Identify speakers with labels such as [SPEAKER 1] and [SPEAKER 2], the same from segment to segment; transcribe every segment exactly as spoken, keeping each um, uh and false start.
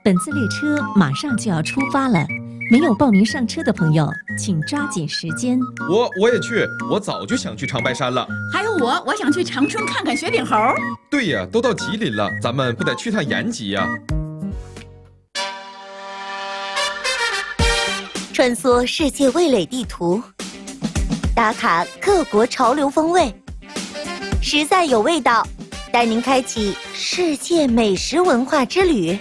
[SPEAKER 1] 本次列车马上就要出发了，没有报名上车的朋友，请抓紧时间。
[SPEAKER 2] 我我也去，我早就想去长白山了。
[SPEAKER 3] 还有我，我想去长春看看雪顶猴。
[SPEAKER 2] 对呀，都到吉林了，咱们不得去趟延吉呀？
[SPEAKER 4] 穿梭世界味蕾地图，打卡各国潮流风味，实在有味道，带您开启世界美食文化之旅。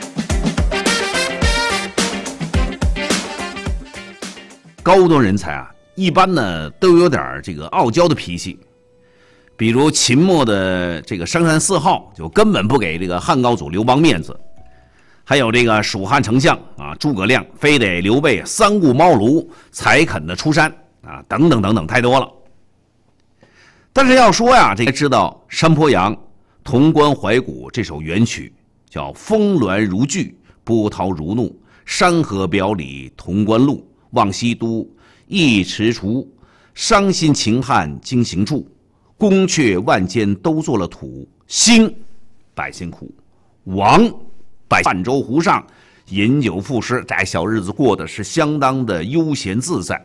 [SPEAKER 5] 高端人才啊，一般呢都有点这个傲娇的脾气，比如秦末的这个商山四号就根本不给这个汉高祖刘邦面子，还有这个蜀汉丞相啊诸葛亮非得刘备三顾茅庐才肯的出山啊，等等等等，太多了。但是要说呀，这个知道山坡羊潼关怀古这首元曲叫峰峦如聚，波涛如怒，山河表里潼关路，望西都一踟蹰，伤心秦汉经行处，宫阙万间都做了土，兴百姓苦，亡百泛舟湖上饮酒赋诗，这小日子过得是相当的悠闲自在。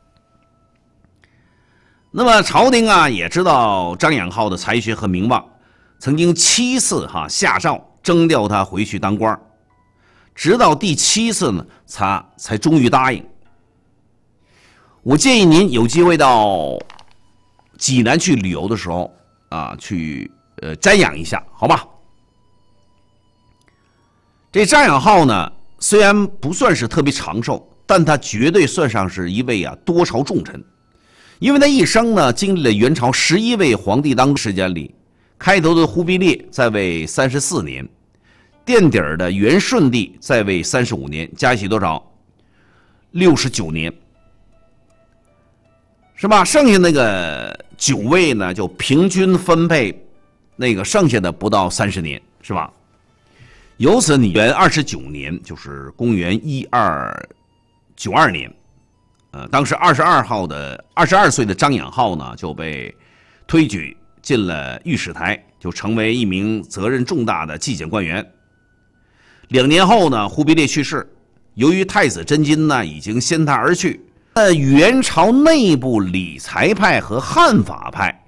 [SPEAKER 5] 那么朝廷啊也知道张养浩的才学和名望，曾经七次哈下诏征调他回去当官，直到第七次呢，他才终于答应。我建议您有机会到济南去旅游的时候啊，去呃瞻仰一下，好吧？这张养浩呢，虽然不算是特别长寿，但他绝对算上是一位啊多朝重臣，因为他一生呢经历了元朝十一位皇帝当中时间里，开头的忽必烈在位三十四年，垫底儿的元顺帝在位三十五年，加一起多少？六十九年。是吧？剩下那个九位呢，就平均分配那个剩下的不到三十年，是吧？由此，你元二十九年，就是公元一二九二年，呃，当时二十二号的二十二岁的张养浩呢，就被推举进了御史台，就成为一名责任重大的纪检官员。两年后呢，忽必烈去世，由于太子真金呢已经先他而去。呃，元朝内部理财派和汉法派